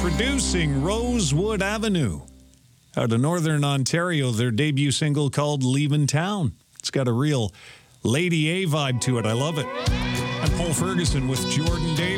Introducing Rosewood Avenue. Out of Northern Ontario, their debut single called Leavin' Town. It's got a real Lady A vibe to it. I love it. I'm Paul Ferguson with Jordan Davis.